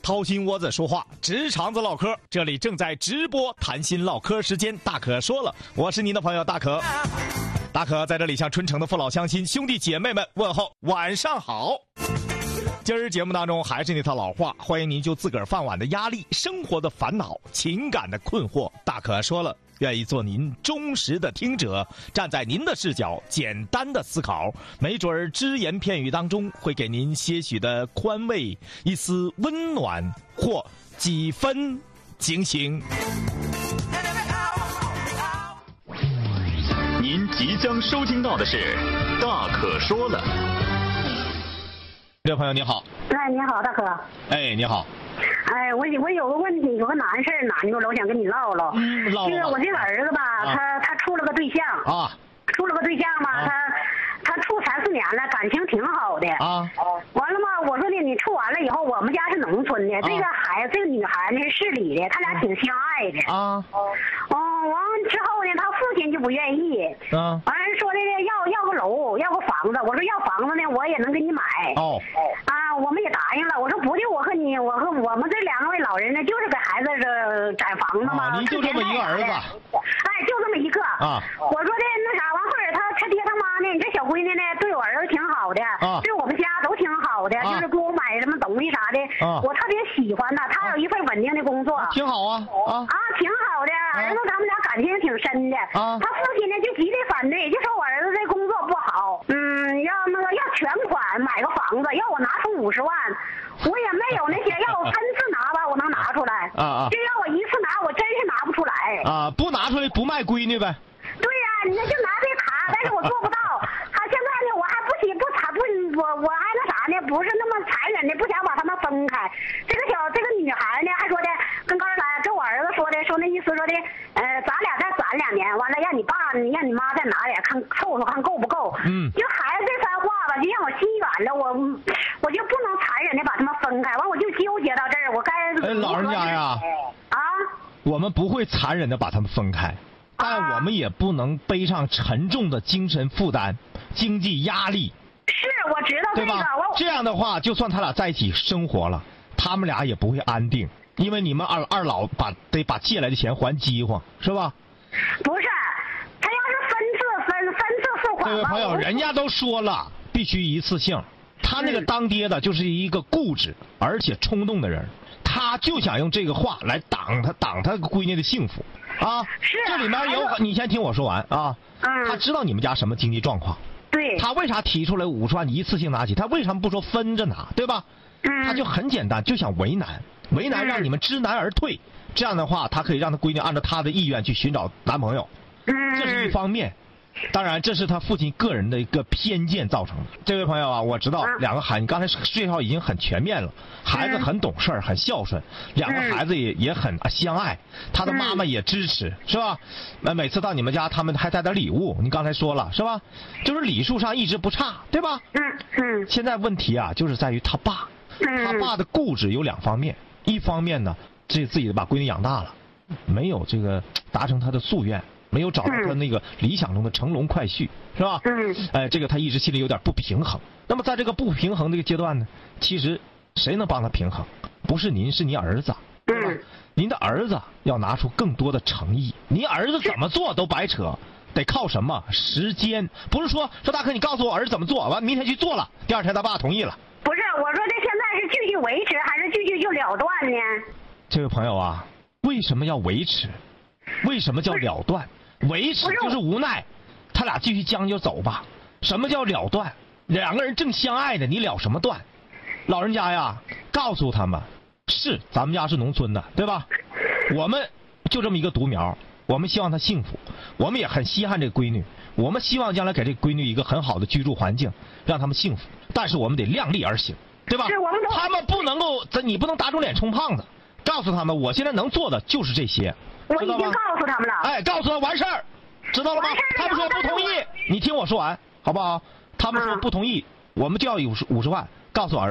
掏心窝子说话，直肠子唠嗑，这里正在直播谈心唠嗑时间。大可说了，我是您的朋友大可。大可在这里向春城的父老乡亲、兄弟姐妹们问候晚上好。今儿节目当中还是那套老话，欢迎您就自个儿饭碗的压力、生活的烦恼、情感的困惑，大可说了，愿意做您忠实的听者，站在您的视角简单的思考，没准儿只言片语当中会给您些许的宽慰，一丝温暖或几分警醒。 您即将收听到的是大可说了。 这位朋友你好。 哎，你好，大哥。 哎，你好。 哎，我有个问题，有个难事儿难住了，我想跟你唠唠。 唠唠。 这个我这个儿子吧，他处了个对象啊， 处了个对象嘛，他处3、4年了，感情挺好的啊。 完了嘛，我说的你处完了以后，我们家是农村的，这个孩子这个女孩呢是市里的，他俩挺相爱的啊。 完之后呢，他父亲就不愿意完说的要个楼，要个房子。我说要房子呢，我也能给你买我们也答应了。我说不的，我和我们这2位老人呢，就是给孩子攒房子嘛。 您就这么一个儿子？ 哎，就这么一个啊。 我说的那啥，完后儿他爹他妈呢，你这小闺女呢对我儿子挺好的对我们家都挺好的就是给我买什么东西啥的我特别喜欢他，他有一份稳定的工作， 挺好啊挺好的。儿子他们俩感情挺深的他父亲呢就极力反对，就说我儿子这工作不好，要全款买个房子，要我拿出50万，我也没有那些，要我分次拿吧，我能拿出来就要我一次拿，我真是拿不出来不拿出来不卖闺女呗。 对呀，你就拿这茬，但是我做不到。现在呢，我还我还那啥呢，不是那么残忍的，不想把他们分开。这个女孩呢，还说的跟我儿子说那意思说的，咱俩再攒2年，完了让你妈再拿点，凑看够不够。就孩子这番话吧，就让我心软了，我就不能残忍的把他们分开，完我就纠结到这儿，我该老人家呀我们不会残忍的把他们分开。但我们也不能背上沉重的精神负担、经济压力。 是，我知道这个。对吧？ 这样的话，就算他俩在一起生活了，他们俩也不会安定，因为你们二老得把借来的钱还饥荒，是吧？ 不是，他要是分次付款。 这位朋友，人家都说了，必须一次性。他那个当爹的就是一个固执而且冲动的人，他就想用这个话来挡他闺女的幸福。这里面有你先听我说完他知道你们家什么经济状况， 对， 他为啥提出来50万一次性拿起？他为什么不说分着拿，对吧？他就很简单，就想为难让你们知难而退。这样的话，他可以让他闺女按照他的意愿去寻找男朋友，这是一方面。当然，这是他父亲个人的一个偏见造成的。这位朋友我知道2个孩子，你刚才介绍已经很全面了，孩子很懂事很孝顺，2个孩子也很相爱，他的妈妈也支持，是吧？每次到你们家，他们还带点礼物，你刚才说了是吧？就是礼数上一直不差，对吧？现在问题就是在于他爸的固执有2方面，一方面呢，自己把闺女养大了，没有这个达成他的夙愿。没有找到他那个理想中的乘龙快婿，是吧？这个他一直心里有点不平衡。那么在这个不平衡这个阶段呢，其实谁能帮他平衡？不是您，是你儿子，对吧？您的儿子要拿出更多的诚意。您儿子怎么做都白扯，得靠什么？时间。不是说大哥你告诉我儿子怎么做，完明天去做了，第2天他爸同意了。 不是，我说这现在是继续维持还是继续就了断呢？ 这位朋友为什么要维持？为什么叫了断？维持就是无奈，他俩继续将就走吧。什么叫了断？2个人正相爱呢，你了什么断？老人家告诉他们，是咱们家是农村的，对吧？我们就这么一个独苗，我们希望他幸福，我们也很稀罕这个闺女，我们希望将来给这个闺女一个很好的居住环境，让他们幸福。但是我们得量力而行，对吧？他们不能够，你不能打肿脸充胖子。告诉他们，我现在能做的就是这些。 我已经告诉他们了。 告诉他完事儿，知道了吗？他们说不同意，你听我说完好不好？他们说不同意，我们就要有50万，告诉儿子。